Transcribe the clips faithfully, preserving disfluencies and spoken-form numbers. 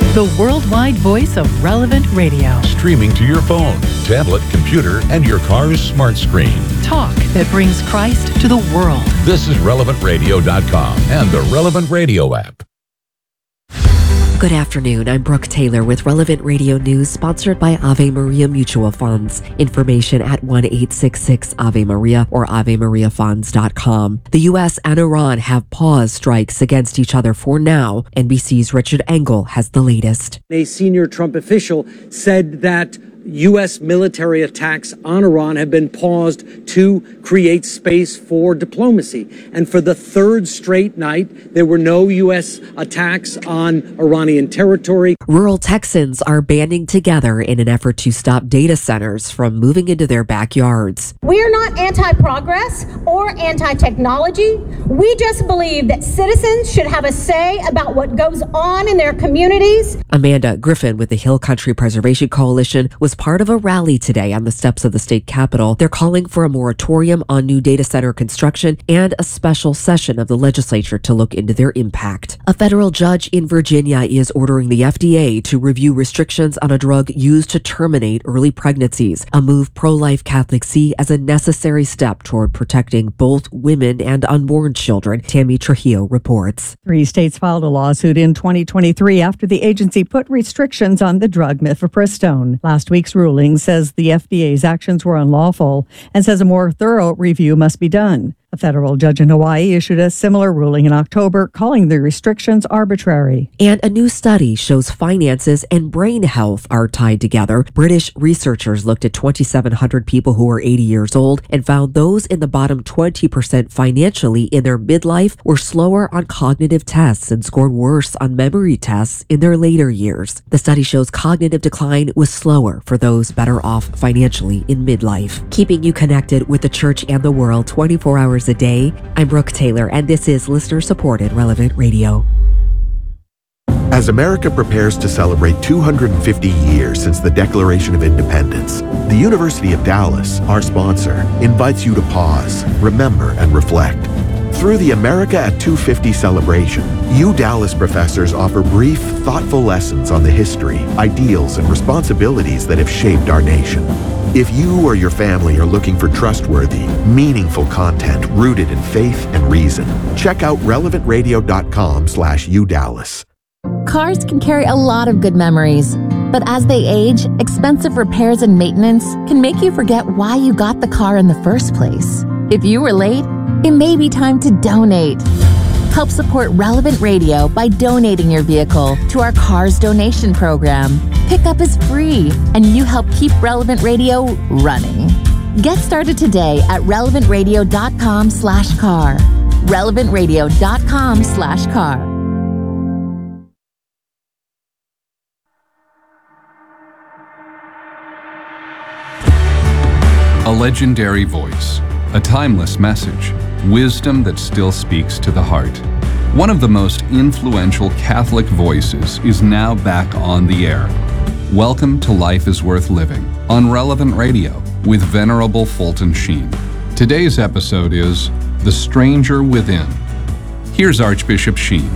The worldwide voice of Relevant Radio. Streaming to your phone, tablet, computer, and your car's smart screen. Talk that brings Christ to the world. This is relevant radio dot com and the Relevant Radio app. Good afternoon. I'm Brooke Taylor with Relevant Radio News, sponsored by Ave Maria Mutual Funds. Information at one eight six six Ave Maria or ave maria funds dot com. The U S and Iran have paused strikes against each other for now. N B C's Richard Engel has the latest. A senior Trump official said that U S military attacks on Iran have been paused to create space for diplomacy. And for the third straight night, there were no U S attacks on Iranian territory. Rural Texans are banding together in an effort to stop data centers from moving into their backyards. We are not anti-progress or anti-technology. We just believe that citizens should have a say about what goes on in their communities. Amanda Griffin with the Hill Country Preservation Coalition was part of a rally today on the steps of the state capitol. They're calling for a moratorium on new data center construction and a special session of the legislature to look into their impact. A federal judge in Virginia is ordering the F D A to review restrictions on a drug used to terminate early pregnancies, a move pro-life Catholics see as a necessary step toward protecting both women and unborn children. Tammy Trujillo reports. Three states filed a lawsuit in twenty twenty-three after the agency put restrictions on the drug mifepristone. Last week's ruling says the F D A's actions were unlawful and says a more thorough review must be done. A federal judge in Hawaii issued a similar ruling in October, calling the restrictions arbitrary. And a new study shows finances and brain health are tied together. British researchers looked at twenty-seven hundred people who were eighty years old and found those in the bottom twenty percent financially in their midlife were slower on cognitive tests and scored worse on memory tests in their later years. The study shows cognitive decline was slower for those better off financially in midlife. Keeping you connected with the church and the world twenty-four hours a day, I'm Brooke Taylor, and this is listener-supported Relevant Radio. As America prepares to celebrate two hundred fifty years since the Declaration of Independence, the University of Dallas, our sponsor, invites you to pause, remember, and reflect. Through the America at two fifty celebration, U Dallas professors offer brief, thoughtful lessons on the history, ideals, and responsibilities that have shaped our nation. If you or your family are looking for trustworthy, meaningful content rooted in faith and reason, check out relevant radio dot com slash U Dallas. Cars can carry a lot of good memories, but as they age, expensive repairs and maintenance can make you forget why you got the car in the first place. If you were late, it may be time to donate. Help support Relevant Radio by donating your vehicle to our Cars Donation Program. Pickup is free, and you help keep Relevant Radio running. Get started today at relevant radio dot com slash car. relevant radio dot com slash car. A legendary voice, a timeless message, wisdom that still speaks to the heart. One of the most influential Catholic voices is now back on the air. Welcome to Life is Worth Living on Relevant Radio with Venerable Fulton Sheen. Today's episode is The Stranger Within. Here's Archbishop Sheen.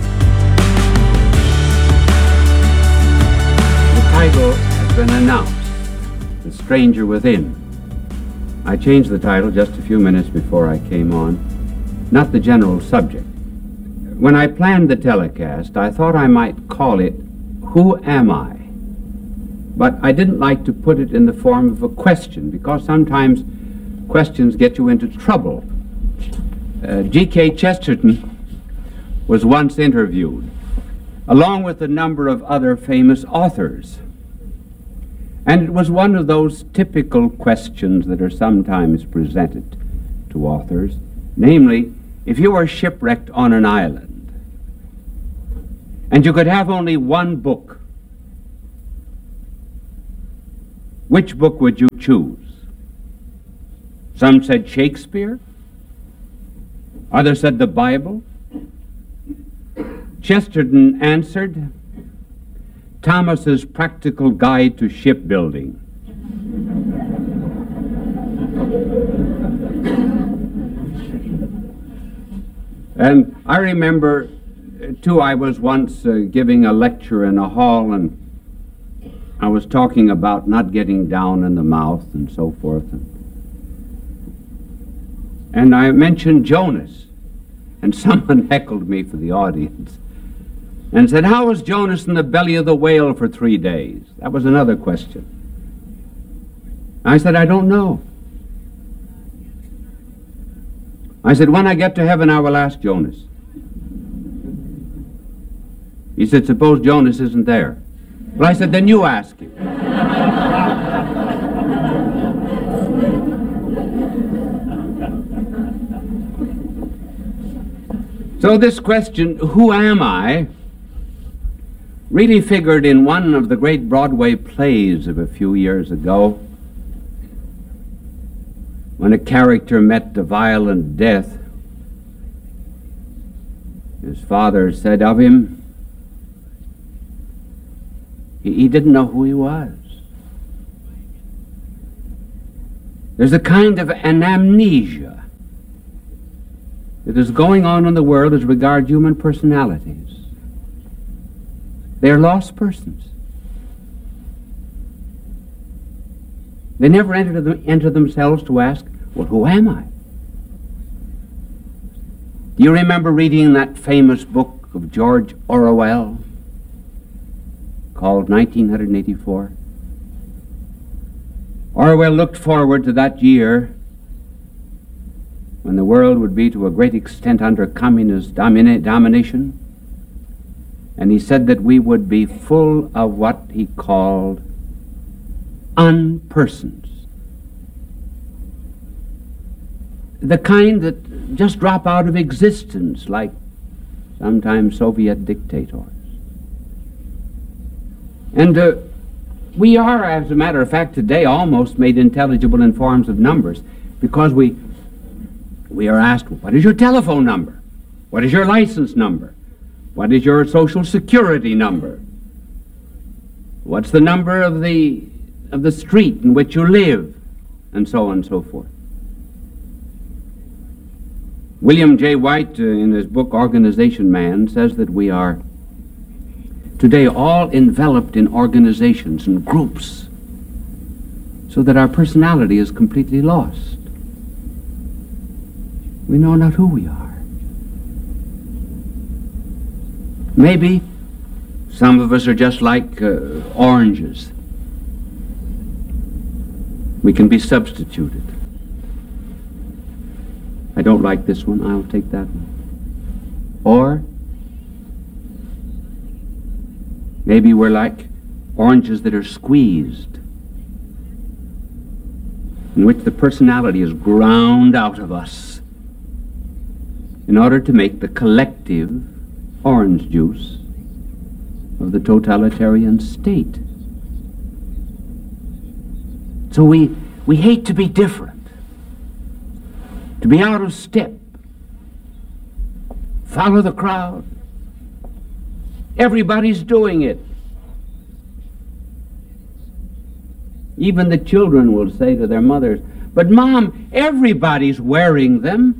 The title has been announced, The Stranger Within. I changed the title just a few minutes before I came on, not the general subject. When I planned the telecast, I thought I might call it, Who Am I? But I didn't like to put it in the form of a question, because sometimes questions get you into trouble. Uh, G K Chesterton was once interviewed, along with a number of other famous authors. And it was one of those typical questions that are sometimes presented to authors, namely, if you were shipwrecked on an island, and you could have only one book, which book would you choose? Some said Shakespeare, others said the Bible. Chesterton answered, Thomas's Practical Guide to Shipbuilding. And I remember too, I was once uh, giving a lecture in a hall, and I was talking about not getting down in the mouth and so forth. And, and I mentioned Jonas, and someone heckled me for the audience and said, how was Jonas in the belly of the whale for three days? That was another question. I said, I don't know. I said, when I get to heaven, I will ask Jonas. He said, suppose Jonas isn't there. Well, I said, then you ask him. So this question, who am I, really figured in one of the great Broadway plays of a few years ago, when a character met a violent death. His father said of him, he, he didn't know who he was. There's a kind of an amnesia that is going on in the world as regards human personalities. They're lost persons. They never enter, the, enter themselves to ask, well, who am I? Do you remember reading that famous book of George Orwell called nineteen eighty-four? Orwell looked forward to that year when the world would be to a great extent under communist domina- domination, and he said that we would be full of what he called unpersons. The kind that just drop out of existence, like sometimes Soviet dictators. And uh, we are, as a matter of fact, today almost made intelligible in forms of numbers, because we we are asked, what is your telephone number? What is your license number? What is your social security number? What's the number of the of the street in which you live? And so on and so forth. William J. White, uh, in his book Organization Man, says that we are today all enveloped in organizations and groups, so that our personality is completely lost. We know not who we are. Maybe some of us are just like uh, oranges. We can be substituted. I don't like this one, I'll take that one. Or maybe we're like oranges that are squeezed, in which the personality is ground out of us in order to make the collective orange juice of the totalitarian state. So we, we hate to be different, to be out of step, follow the crowd. Everybody's doing it. Even the children will say to their mothers, but Mom, everybody's wearing them.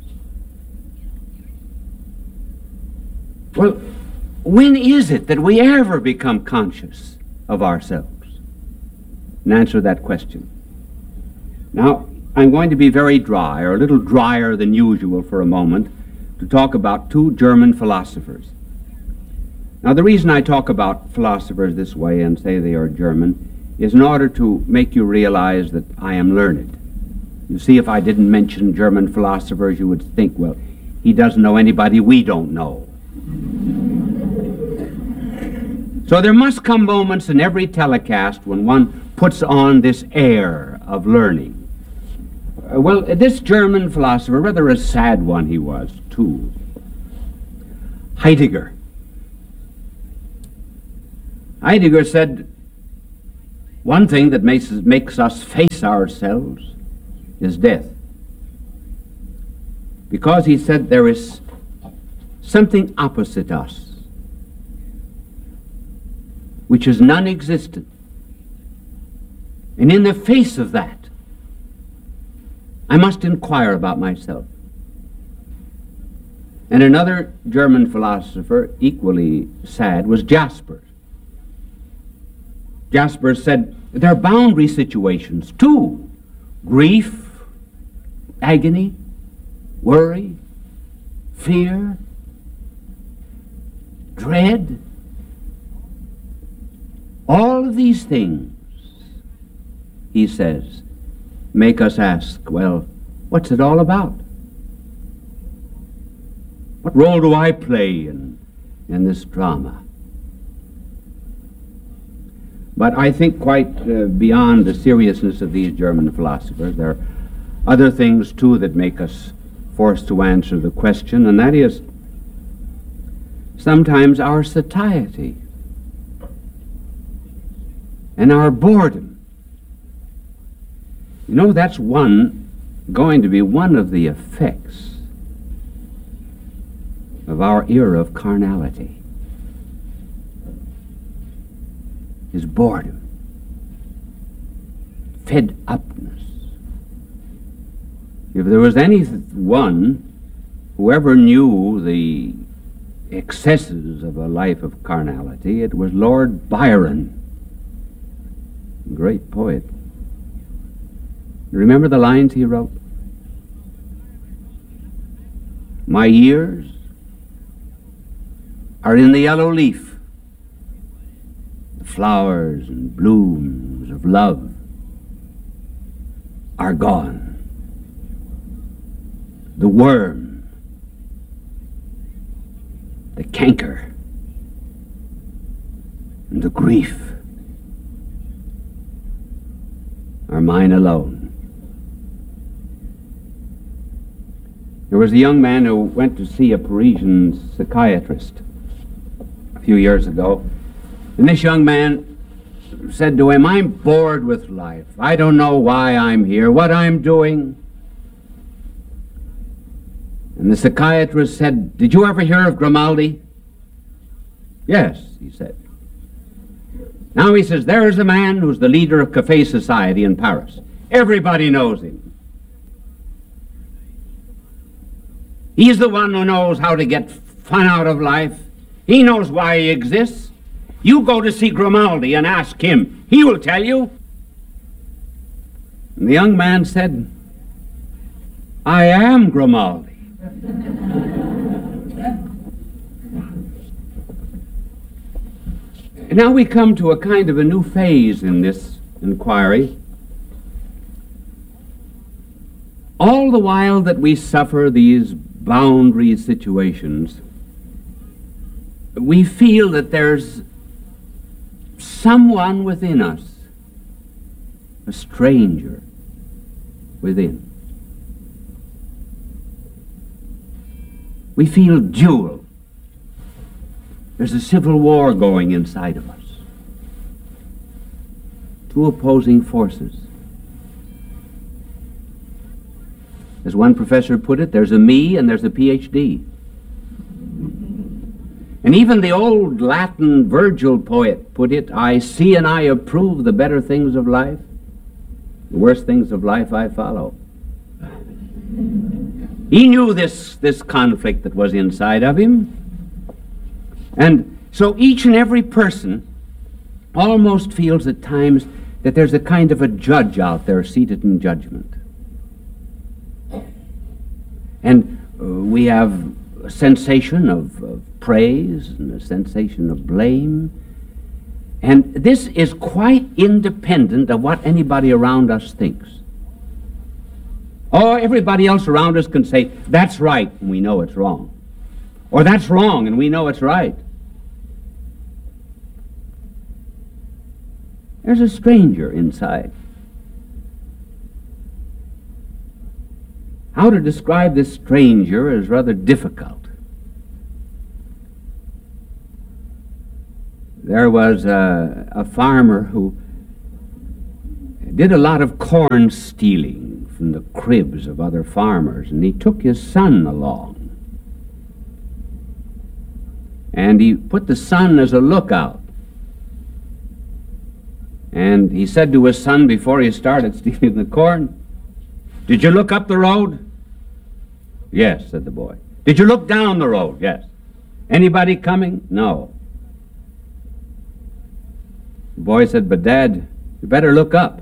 Well, when is it that we ever become conscious of ourselves? And answer that question. Now, I'm going to be very dry, or a little drier than usual for a moment, to talk about two German philosophers. Now, the reason I talk about philosophers this way and say they are German is in order to make you realize that I am learned. You see, if I didn't mention German philosophers, you would think, well, he doesn't know anybody we don't know. So there must come moments in every telecast when one puts on this air of learning. Uh, well, this German philosopher, rather a sad one he was, too, Heidegger. Heidegger said, one thing that makes, makes us face ourselves is death. Because he said there is something opposite us, which is non-existent. And in the face of that, I must inquire about myself. And another German philosopher, equally sad, was Jaspers. Jaspers said, there are boundary situations too. Grief, agony, worry, fear, dread. All of these things, he says, make us ask, well, what's it all about? What role do I play in, in this drama? But I think quite uh, beyond the seriousness of these German philosophers, there are other things too that make us forced to answer the question, and that is sometimes our satiety and our boredom. You know, that's one going to be one of the effects of our era of carnality, is boredom, fed upness. If there was anyone who ever knew the excesses of a life of carnality, it was Lord Byron, great poet. Remember the lines he wrote? My years are in the yellow leaf. The flowers and blooms of love are gone. The worm, the canker, and the grief are mine alone. There was a young man who went to see a Parisian psychiatrist a few years ago, and this young man said to him, I'm bored with life. I don't know why I'm here, what I'm doing. And the psychiatrist said, did you ever hear of Grimaldi? Yes, he said. Now he says, there's a man who's the leader of Café Society in Paris. Everybody knows him. He's the one who knows how to get fun out of life. He knows why he exists. You go to see Grimaldi and ask him. He will tell you. And the young man said, I am Grimaldi. And now we come to a kind of a new phase in this inquiry. All the while that we suffer these boundary situations, we feel that there's someone within us, a stranger within. We feel dual. There's a civil war going inside of us. Two opposing forces. As one professor put it, there's a me and there's a P H D. And even the old Latin Virgil poet put it, I see and I approve the better things of life. The worst things of life I follow. He knew this, this conflict that was inside of him. And so each and every person almost feels at times that there's a kind of a judge out there seated in judgment. And uh, we have a sensation of, of praise and a sensation of blame. And this is quite independent of what anybody around us thinks. Oh, everybody else around us can say, that's right, and we know it's wrong. Or that's wrong, and we know it's right. There's a stranger inside. How to describe this stranger is rather difficult. There was a, a farmer who did a lot of corn stealing from the cribs of other farmers, and he took his son along. And he put the son as a lookout. And he said to his son before he started stealing the corn, did you look up the road? Yes, said the boy. Did you look down the road? Yes. Anybody coming? No. The boy said, but Dad, you better look up.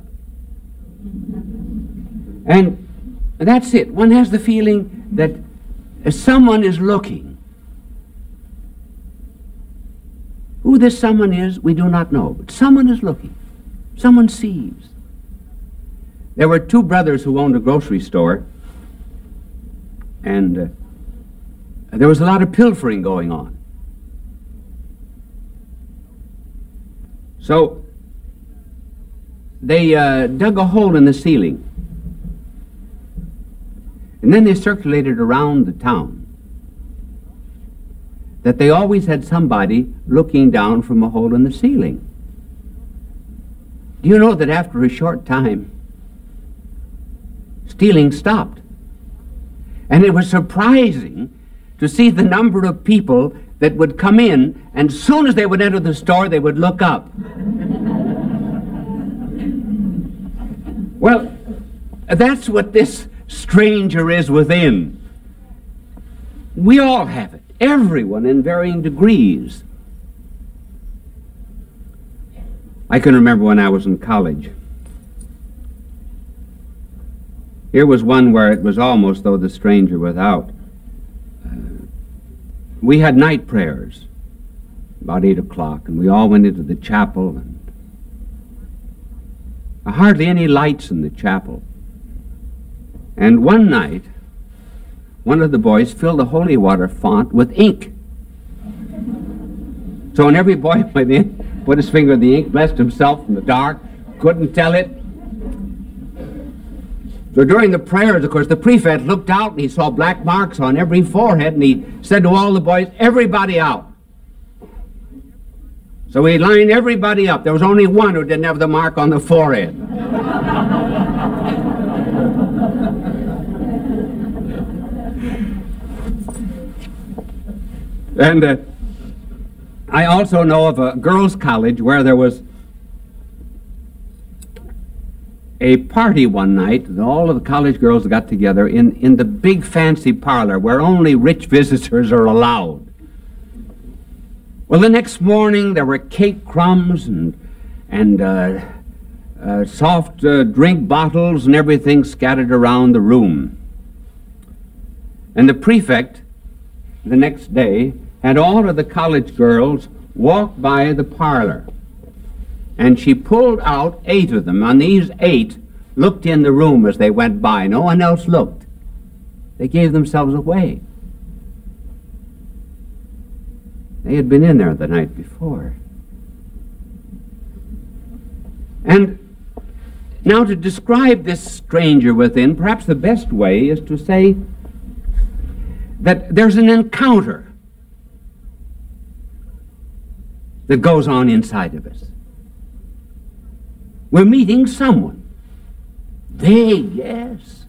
And that's it. One has the feeling that someone is looking. Who this someone is, we do not know, but someone is looking. Someone sees. There were two brothers who owned a grocery store, and uh, there was a lot of pilfering going on. So they uh, dug a hole in the ceiling, and then they circulated around the town that they always had somebody looking down from a hole in the ceiling. Do you know that after a short time, stealing stopped? And it was surprising to see the number of people that would come in, and as soon as they would enter the store, they would look up. Well, that's what this stranger is within. We all have it, everyone in varying degrees. I can remember when I was in college. Here was one where it was almost though the stranger without. Uh, we had night prayers about eight o'clock, and we all went into the chapel, and uh, hardly any lights in the chapel. And one night, one of the boys filled a holy water font with ink. So when every boy went in, put his finger in the ink, blessed himself in the dark, couldn't tell it. So during the prayers, of course, the prefect looked out and he saw black marks on every forehead, and he said to all the boys, everybody out. So he lined everybody up. There was only one who didn't have the mark on the forehead. And uh, I also know of a girls' college where there was a party one night, and all of the college girls got together in, in the big fancy parlor where only rich visitors are allowed. Well, the next morning there were cake crumbs and, and uh, uh, soft uh, drink bottles and everything scattered around the room. And the prefect, the next day, had all of the college girls walk by the parlor. And she pulled out eight of them, and these eight looked in the room as they went by. No one else looked. They gave themselves away. They had been in there the night before. And now to describe this stranger within, perhaps the best way is to say that there's an encounter that goes on inside of us. We're meeting someone. Vague, yes.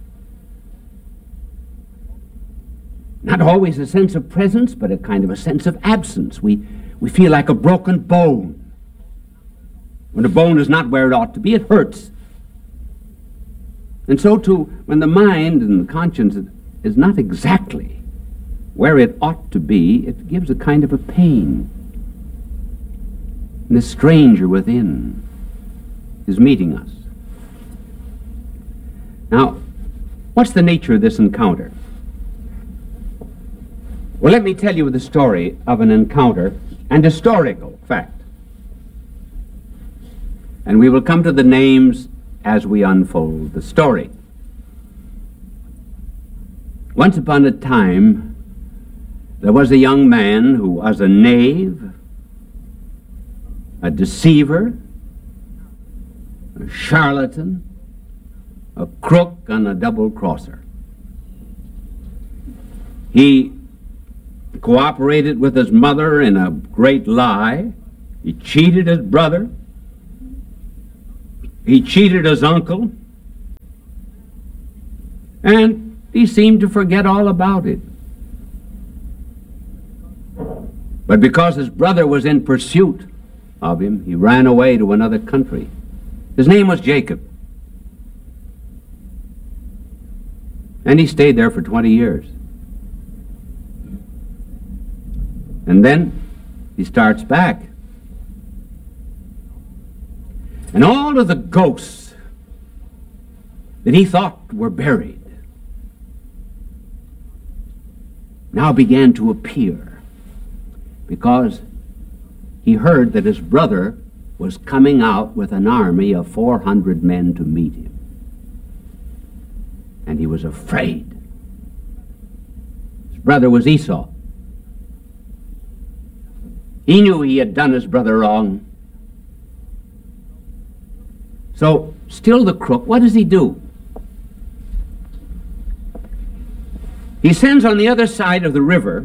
Not always a sense of presence, but a kind of a sense of absence. We, we feel like a broken bone. When a bone is not where it ought to be, it hurts. And so too, when the mind and the conscience is not exactly where it ought to be, it gives a kind of a pain. And the stranger within is meeting us. Now, what's the nature of this encounter? Well, let me tell you the story of an encounter and historical fact. And we will come to the names as we unfold the story. Once upon a time, there was a young man who was a knave, a deceiver, a charlatan, a crook, and a double-crosser. He cooperated with his mother in a great lie. He cheated his brother. He cheated his uncle. And he seemed to forget all about it. But because his brother was in pursuit of him, he ran away to another country. His name was Jacob. And he stayed there for twenty years. And then he starts back. And all of the ghosts that he thought were buried now began to appear, because he heard that his brother was coming out with an army of four hundred men to meet him. And he was afraid. His brother was Esau. He knew he had done his brother wrong. So, still the crook, what does he do? He sends on the other side of the river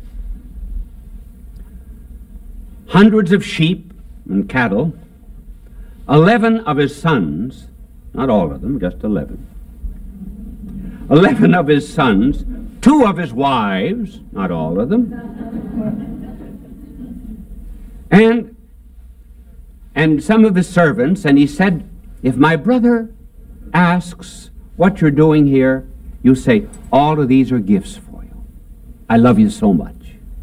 hundreds of sheep and cattle, eleven of his sons, not all of them, just eleven, eleven of his sons, two of his wives, not all of them, and and some of his servants, and he said, if my brother asks what you're doing here, you say, all of these are gifts for you. I love you so much.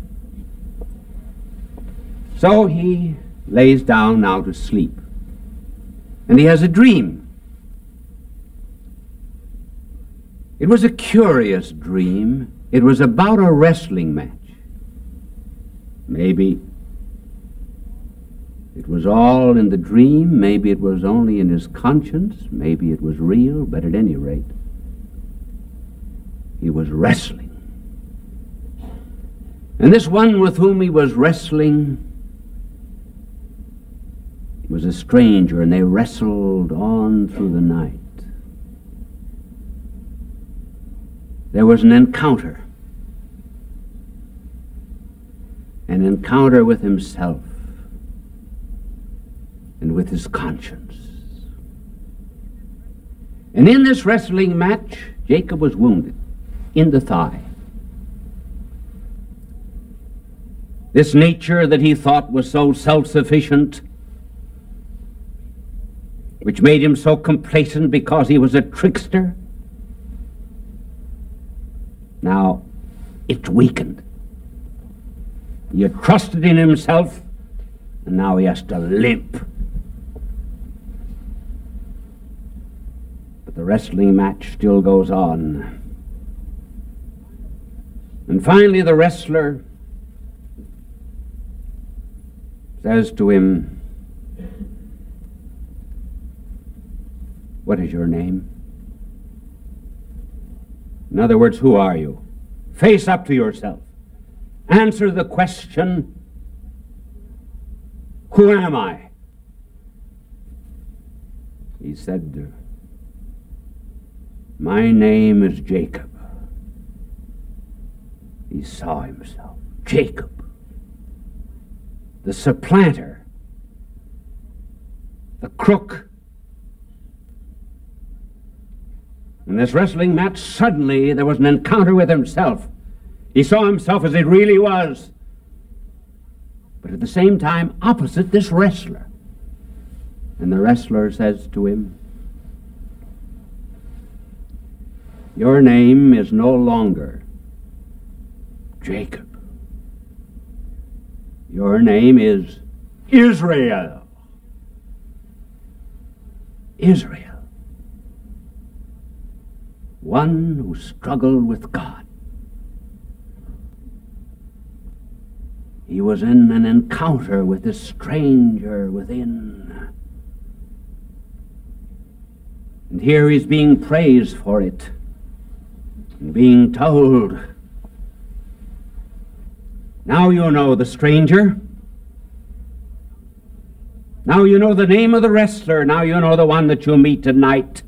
So he lays down now to sleep. And he has a dream. It was a curious dream. It was about a wrestling match. Maybe it was all in the dream, maybe it was only in his conscience, maybe it was real, but at any rate, he was wrestling. And this one with whom he was wrestling was a stranger, and they wrestled on through the night. There was an encounter, an encounter with himself and with his conscience. And in this wrestling match, Jacob was wounded in the thigh. This nature that he thought was so self-sufficient, which made him so complacent because he was a trickster, now it's weakened. He had trusted in himself, and now he has to limp. But the wrestling match still goes on. And finally the wrestler says to him, what is your name? In other words, who are you? Face up to yourself. Answer the question, who am I? He said, my name is Jacob. He saw himself. Jacob, the supplanter, the crook. In this wrestling match, suddenly there was an encounter with himself. He saw himself as it really was, but at the same time opposite this wrestler. And the wrestler says to him, your name is no longer Jacob. Your name is Israel. Israel. One who struggled with God. He was in an encounter with this stranger within. And here he's being praised for it, and being told, now you know the stranger. Now you know the name of the wrestler. Now you know the one that you'll meet tonight.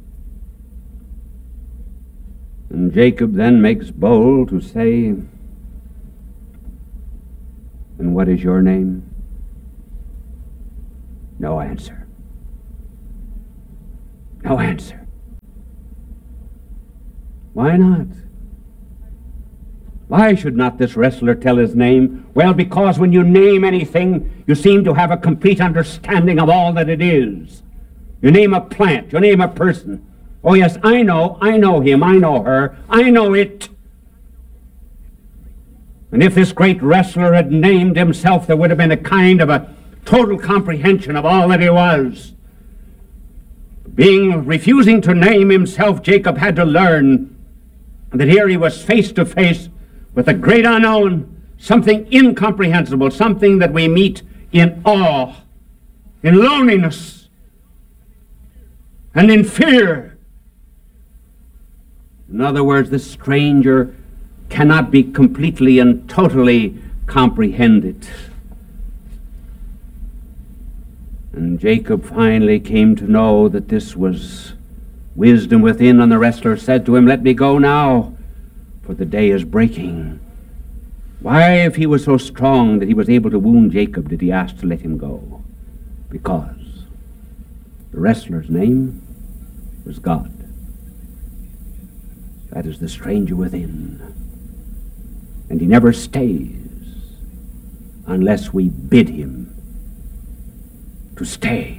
And Jacob then makes bold to say, and what is your name? No answer. No answer. Why not? Why should not this wrestler tell his name? Well, because when you name anything, you seem to have a complete understanding of all that it is. You name a plant, you name a person. Oh yes, I know, I know him, I know her, I know it. And if this great wrestler had named himself, there would have been a kind of a total comprehension of all that he was. Being refusing to name himself, Jacob had to learn that here he was face to face with a great unknown, something incomprehensible, something that we meet in awe, in loneliness, and in fear. In other words, the stranger cannot be completely and totally comprehended. And Jacob finally came to know that this was wisdom within, and the wrestler said to him, "Let me go now, for the day is breaking." Why, if he was so strong that he was able to wound Jacob, did he ask to let him go? Because the wrestler's name was God. That is the stranger within. And he never stays unless we bid him to stay.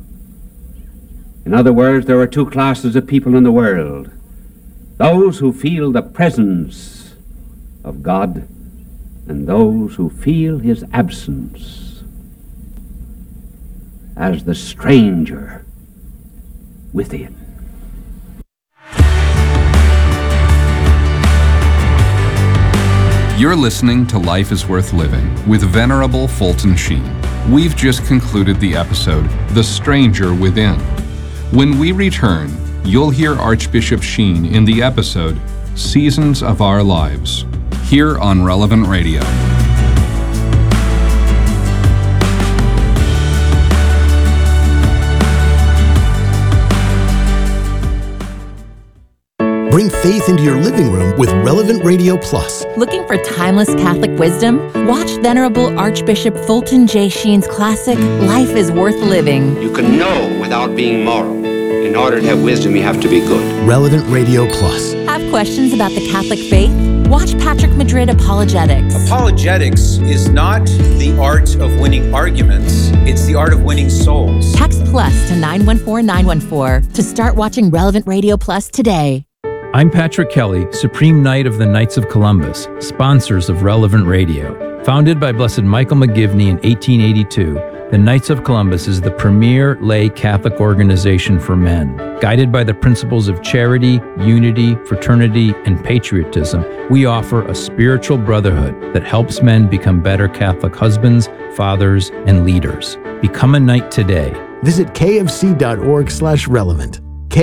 In other words, there are two classes of people in the world: those who feel the presence of God and those who feel his absence, as the stranger within. You're listening to Life is Worth Living with Venerable Fulton Sheen. We've just concluded the episode, The Stranger Within. When we return, you'll hear Archbishop Sheen in the episode, Seasons of Our Lives, here on Relevant Radio. Bring faith into your living room with Relevant Radio Plus. Looking for timeless Catholic wisdom? Watch Venerable Archbishop Fulton J. Sheen's classic, Life is Worth Living. You can know without being moral. In order to have wisdom, you have to be good. Relevant Radio Plus. Have questions about the Catholic faith? Watch Patrick Madrid Apologetics. Apologetics is not the art of winning arguments, it's the art of winning souls. Text plus to nine one four nine one four to start watching Relevant Radio Plus today. I'm Patrick Kelly, Supreme Knight of the Knights of Columbus, sponsors of Relevant Radio. Founded by Blessed Michael McGivney in eighteen eighty-two, the Knights of Columbus is the premier lay Catholic organization for men. Guided by the principles of charity, unity, fraternity, and patriotism, we offer a spiritual brotherhood that helps men become better Catholic husbands, fathers, and leaders. Become a knight today. Visit kfc.org slash relevant.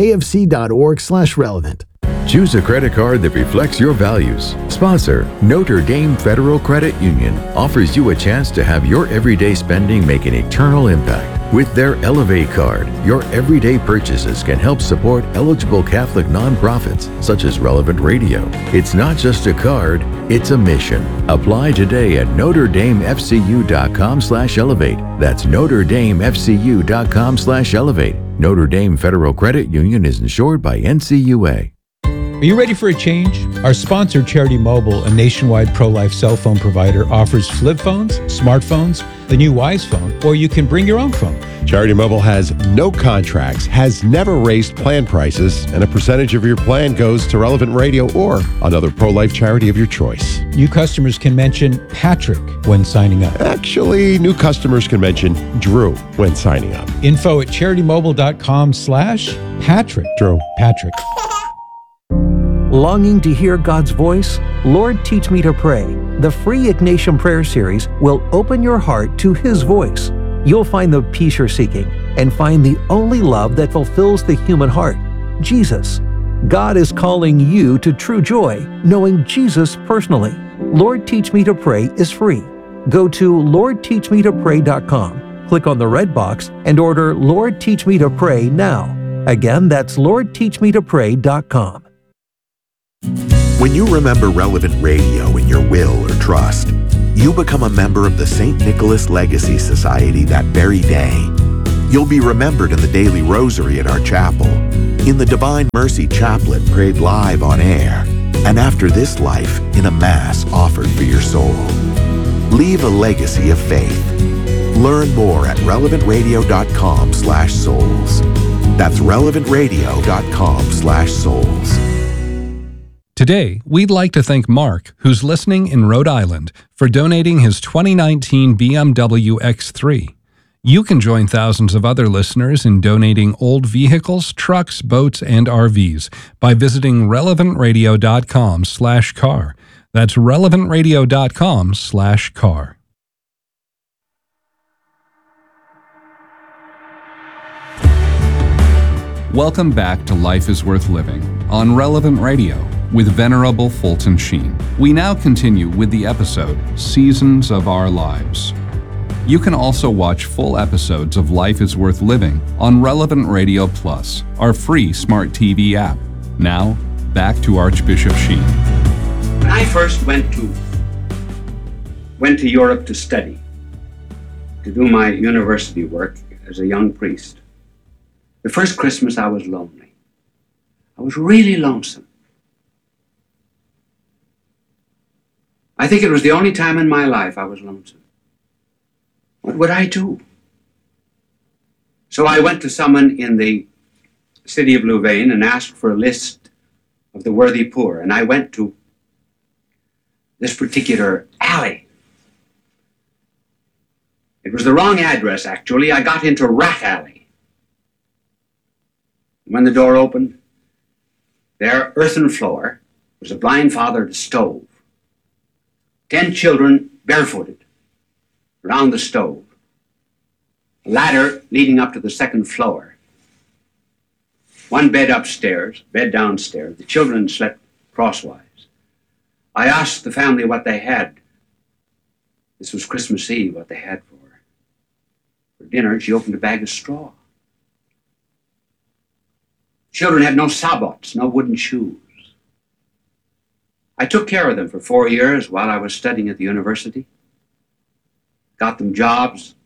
kfc.org slash relevant. Choose a credit card that reflects your values. Sponsor, Notre Dame Federal Credit Union offers you a chance to have your everyday spending make an eternal impact. With their Elevate card, your everyday purchases can help support eligible Catholic nonprofits such as Relevant Radio. It's not just a card, it's a mission. Apply today at notredamefcu.com slash elevate. That's notredamefcu.com slash elevate. Notre Dame Federal Credit Union is insured by N C U A. Are you ready for a change? Our sponsor, Charity Mobile, a nationwide pro-life cell phone provider, offers flip phones, smartphones, the new Wise phone, or you can bring your own phone. Charity Mobile has no contracts, has never raised plan prices, and a percentage of your plan goes to Relevant Radio or another pro-life charity of your choice. New customers can mention Patrick when signing up. Actually, new customers can mention Drew when signing up. Info at charitymobile.com slash Patrick. Drew. Patrick. Longing to hear God's voice? Lord, Teach Me to Pray. The free Ignatian Prayer Series will open your heart to His voice. You'll find the peace you're seeking and find the only love that fulfills the human heart, Jesus. God is calling you to true joy, knowing Jesus personally. Lord, Teach Me to Pray is free. Go to lord teach me to pray dot com, click on the red box, and order Lord, Teach Me to Pray now. Again, that's lord teach me to pray dot com. When you remember Relevant Radio in your will or trust, you become a member of the Saint Nicholas Legacy Society that very day. You'll be remembered in the daily rosary at our chapel, in the Divine Mercy Chaplet prayed live on air, and after this life in a Mass offered for your soul. Leave a legacy of faith. Learn more at relevantradio.com slash souls. That's relevantradio.com slash souls. Today, we'd like to thank Mark, who's listening in Rhode Island, for donating his twenty nineteen B M W X three. You can join thousands of other listeners in donating old vehicles, trucks, boats, and R Vs by visiting relevantradio.com slash car. That's relevantradio.com slash car. Welcome back to Life is Worth Living on Relevant Radio with Venerable Fulton Sheen. We now continue with the episode Seasons of Our Lives. You can also watch full episodes of Life is Worth Living on Relevant Radio Plus, our free smart T V app. Now, back to Archbishop Sheen. When I first went to went to Europe to study, to do my university work as a young priest, the first Christmas I was lonely. I was really lonesome. I think it was the only time in my life I was lonesome. What would I do? So I went to someone in the city of Louvain and asked for a list of the worthy poor. And I went to this particular alley. It was the wrong address, actually. I got into Rat Alley. When the door opened, there, earthen floor, was a blind father at a stove. Ten children barefooted around the stove. A ladder leading up to the second floor. One bed upstairs, bed downstairs. The children slept crosswise. I asked the family what they had. This was Christmas Eve, what they had for for dinner. She opened a bag of straw. Children had no sabots, no wooden shoes. I took care of them for four years while I was studying at the university. Got them jobs,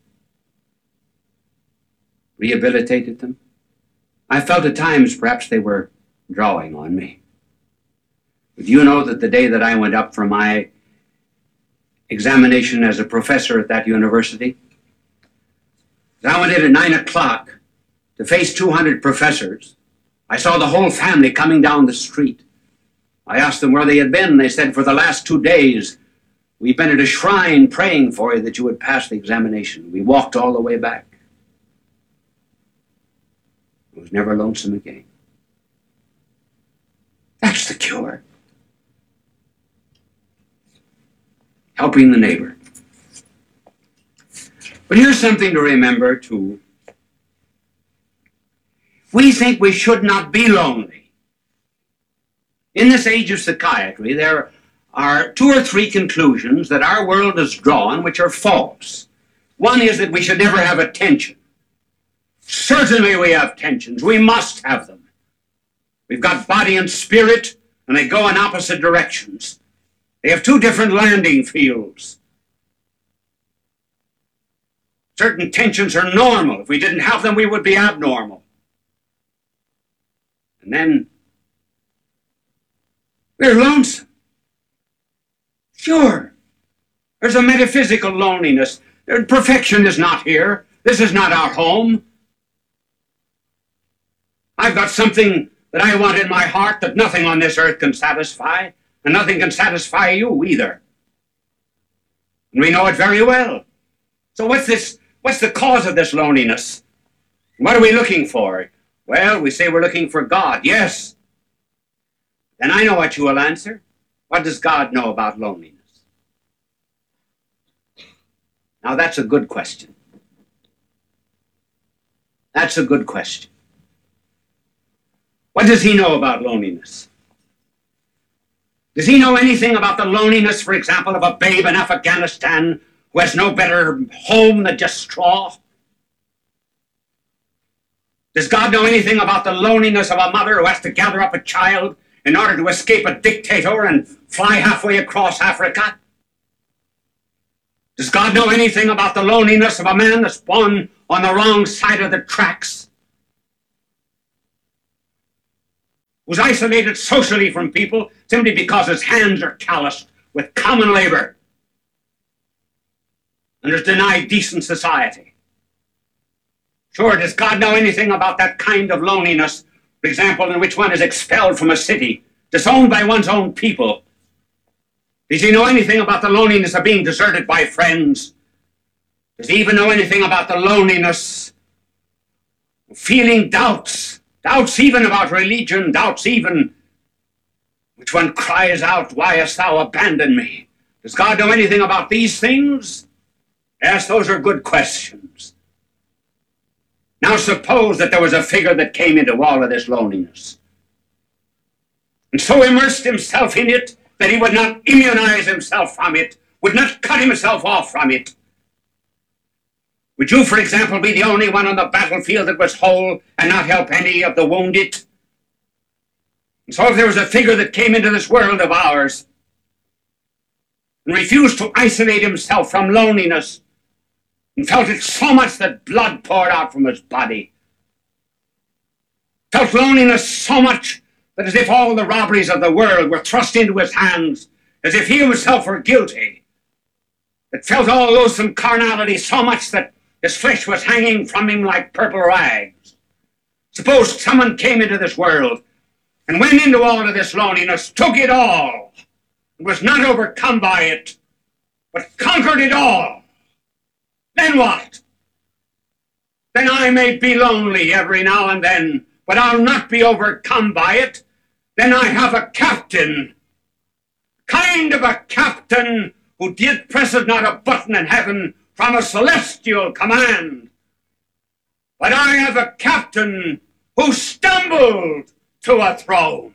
rehabilitated them. I felt at times perhaps they were drawing on me. But you know that the day that I went up for my examination as a professor at that university, I went in at nine o'clock to face two hundred professors. I saw the whole family coming down the street. I asked them where they had been. They said, for the last two days, we've been at a shrine praying for you that you would pass the examination. We walked all the way back. I was never lonesome again. That's the cure. Helping the neighbor. But here's something to remember, too. We think we should not be lonely. In this age of psychiatry, there are two or three conclusions that our world has drawn which are false. One is that we should never have a tension. Certainly we have tensions. We must have them. We've got body and spirit, and they go in opposite directions. They have two different landing fields. Certain tensions are normal. If we didn't have them, we would be abnormal. And then we're lonesome. Sure. There's a metaphysical loneliness. Perfection is not here. This is not our home. I've got something that I want in my heart that nothing on this earth can satisfy, and nothing can satisfy you either. And we know it very well. So what's this? What's the cause of this loneliness? What are we looking for? Well, we say we're looking for God. Yes. Then I know what you will answer. What does God know about loneliness? Now that's a good question. That's a good question. What does he know about loneliness? Does he know anything about the loneliness, for example, of a babe in Afghanistan who has no better home than just straw? Does God know anything about the loneliness of a mother who has to gather up a child in order to escape a dictator and fly halfway across Africa? Does God know anything about the loneliness of a man that's born on the wrong side of the tracks? Who's isolated socially from people simply because his hands are calloused with common labor and is denied decent society? Sure, does God know anything about that kind of loneliness, for example, in which one is expelled from a city disowned by one's own people? Does he know anything about the loneliness of being deserted by friends? Does he even know anything about the loneliness of feeling doubts, doubts even about religion, doubts even which one cries out, why hast thou abandoned me? Does God know anything about these things? Yes, those are good questions. Now suppose that there was a figure that came into all of this loneliness and so immersed himself in it that he would not immunize himself from it, would not cut himself off from it. Would you, for example, be the only one on the battlefield that was whole and not help any of the wounded? And so if there was a figure that came into this world of ours and refused to isolate himself from loneliness and felt it so much that blood poured out from his body, felt loneliness so much that as if all the robberies of the world were thrust into his hands, as if he himself were guilty, that felt all loathsome carnality so much that his flesh was hanging from him like purple rags. Suppose someone came into this world and went into all of this loneliness, took it all, and was not overcome by it, but conquered it all. Then what? Then I may be lonely every now and then, but I'll not be overcome by it. Then I have a captain, kind of a captain who did presses not a button in heaven from a celestial command. But I have a captain who stumbled to a throne.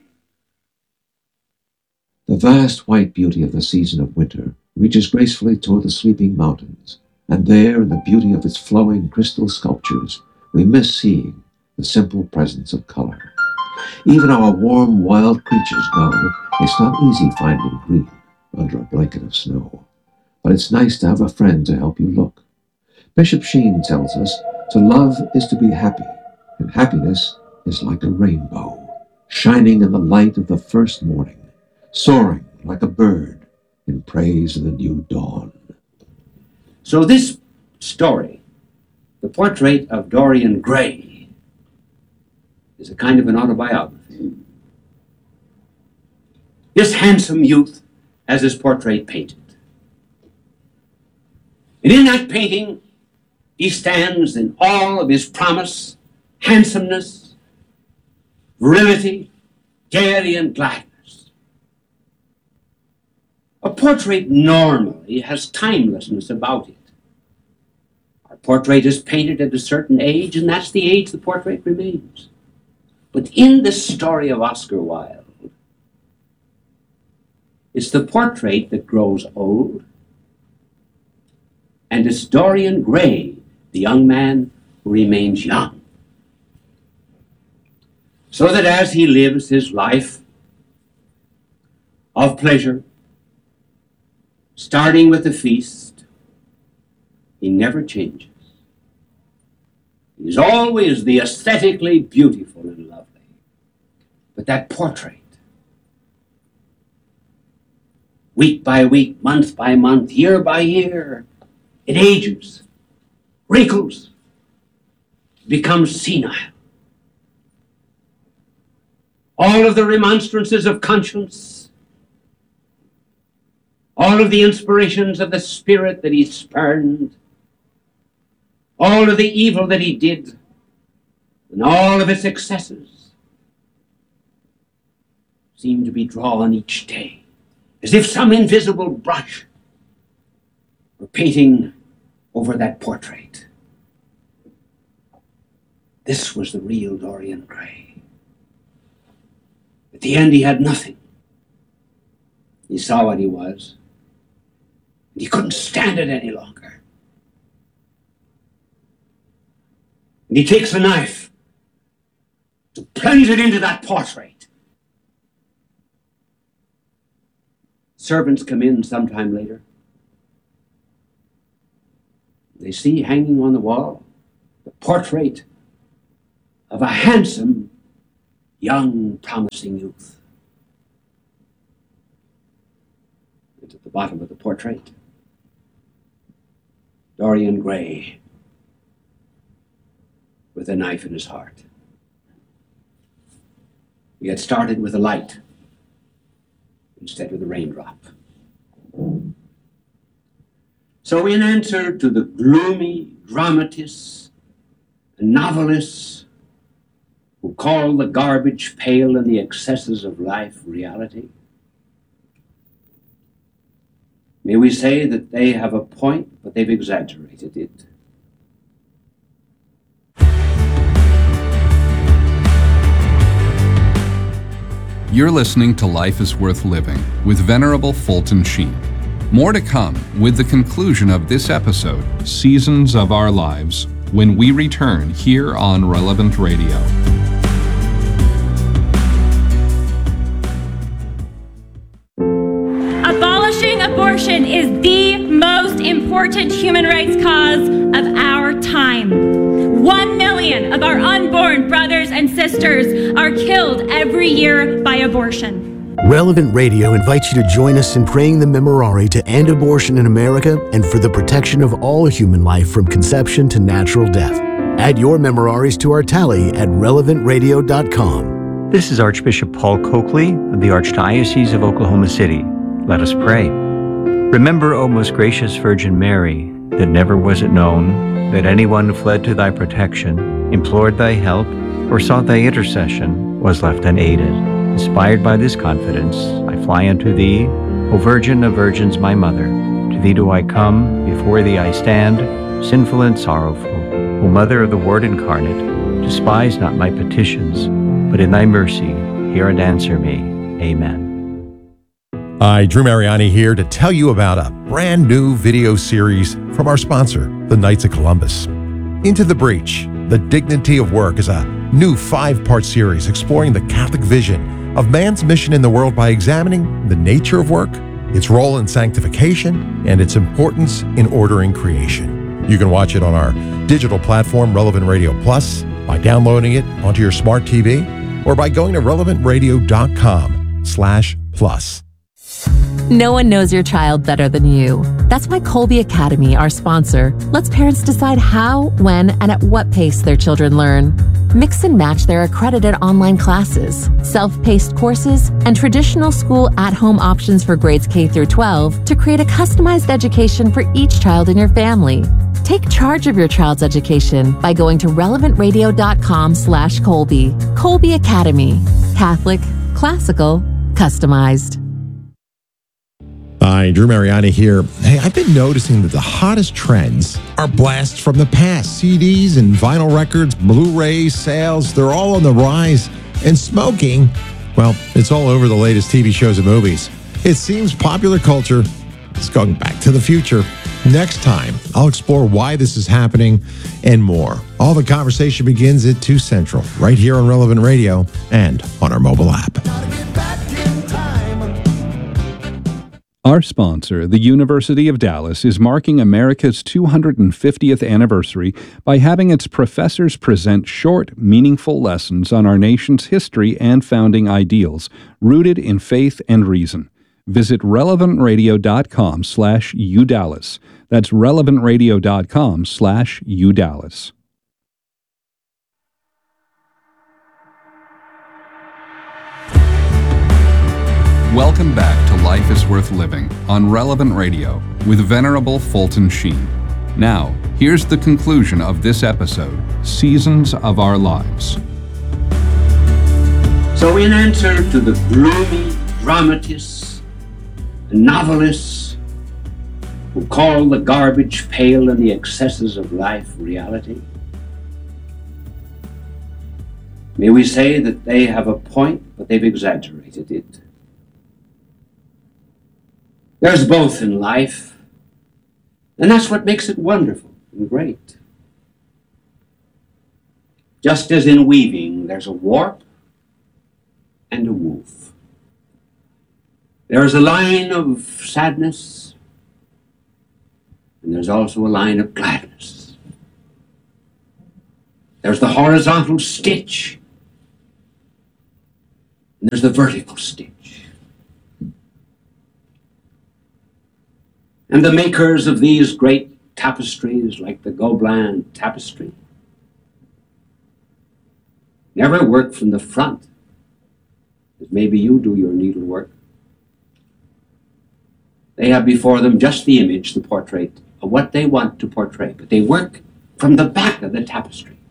The vast white beauty of the season of winter reaches gracefully toward the sleeping mountains, and there, in the beauty of its flowing crystal sculptures, we miss seeing the simple presence of color. Even our warm, wild creatures know it's not easy finding green under a blanket of snow, but it's nice to have a friend to help you look. Bishop Sheen tells us to love is to be happy, and happiness is like a rainbow, shining in the light of the first morning, soaring like a bird in praise of the new dawn. So this story, the portrait of Dorian Gray, is a kind of an autobiography. This handsome youth has his portrait painted. And in that painting, he stands in all of his promise, handsomeness, virility, gaiety, and gladness. A portrait normally has timelessness about it. Our portrait is painted at a certain age, and that's the age the portrait remains. But in this story of Oscar Wilde, it's the portrait that grows old, and it's Dorian Gray, the young man who remains young. So that as he lives his life of pleasure, starting with the feast, he never changes. He's always the aesthetically beautiful and lovely. But that portrait, week by week, month by month, year by year, it ages, wrinkles, becomes senile. All of the remonstrances of conscience, all of the inspirations of the spirit that he spurned, all of the evil that he did, and all of its excesses seem to be drawn each day, as if some invisible brush were painting over that portrait. This was the real Dorian Gray. At the end, he had nothing. He saw what he was, and he couldn't stand it any longer. And he takes a knife to plunge it into that portrait. Servants come in sometime later. They see hanging on the wall the portrait of a handsome, young, promising youth. And at the bottom of the portrait, Dorian Gray with a knife in his heart. He had started with a light instead of the raindrop. So in answer to the gloomy dramatists and novelists who call the garbage pail and the excesses of life reality, may we say that they have a point, but they've exaggerated it. You're listening to Life is Worth Living with Venerable Fulton Sheen. More to come with the conclusion of this episode, Seasons of Our Lives, when we return here on Relevant Radio. Abolishing abortion is the most important human rights cause of our time. One million of our unborn brothers and sisters are killed every year by abortion. Relevant Radio invites you to join us in praying the Memorare to end abortion in America and for the protection of all human life from conception to natural death. Add your Memoraries to our tally at relevant radio dot com. This is Archbishop Paul Coakley of the Archdiocese of Oklahoma City. Let us pray. Remember, O most gracious Virgin Mary, that never was it known that anyone who fled to thy protection, implored thy help, or sought thy intercession was left unaided. Inspired by this confidence, I fly unto thee, O Virgin of Virgins, my Mother. To thee do I come, before thee I stand, sinful and sorrowful. O Mother of the Word incarnate, despise not my petitions, but in thy mercy hear and answer me. Amen. Hi, Drew Mariani here to tell you about a brand new video series from our sponsor, the Knights of Columbus. Into the Breach, The Dignity of Work is a new five-part series exploring the Catholic vision of man's mission in the world by examining the nature of work, its role in sanctification, and its importance in ordering creation. You can watch it on our digital platform, Relevant Radio Plus, by downloading it onto your smart T V, or by going to relevant radio dot com slash plus. No one knows your child better than you. That's why Colby Academy, our sponsor, lets parents decide how, when, and at what pace their children learn. Mix and match their accredited online classes, self-paced courses, and traditional school at-home options for grades K through twelve to create a customized education for each child in your family. Take charge of your child's education by going to relevant radio dot com slash Colby. Colby Academy. Catholic, classical, customized. Hi, Drew Mariani here. Hey, I've been noticing that the hottest trends are blasts from the past. C Ds and vinyl records, Blu-rays, sales, they're all on the rise. And smoking, well, it's all over the latest T V shows and movies. It seems popular culture is going back to the future. Next time, I'll explore why this is happening and more. All the conversation begins at two Central, right here on Relevant Radio and on our mobile app. Our sponsor, the University of Dallas, is marking America's two hundred fiftieth anniversary by having its professors present short, meaningful lessons on our nation's history and founding ideals, rooted in faith and reason. Visit relevant radio dot com slash U Dallas. That's relevant radio dot com slash U Dallas. Welcome back to Life is Worth Living on Relevant Radio with Venerable Fulton Sheen. Now, here's the conclusion of this episode, Seasons of Our Lives. So in answer to the gloomy dramatists and novelists who call the garbage pail and the excesses of life reality, may we say that they have a point, but they've exaggerated it. There's both in life, and that's what makes it wonderful and great. Just as in weaving, there's a warp and a woof. There's a line of sadness, and there's also a line of gladness. There's the horizontal stitch, and there's the vertical stitch. And the makers of these great tapestries, like the Gobelin tapestry, never work from the front, as maybe you do your needlework, They have before them just the image, the portrait of what they want to portray, but they work from the back of the tapestry.